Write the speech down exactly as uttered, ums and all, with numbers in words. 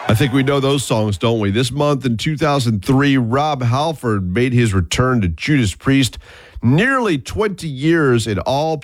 I think we know those songs, don't we? This month in two thousand three, Rob Halford made his return to Judas Priest. Nearly twenty years, it all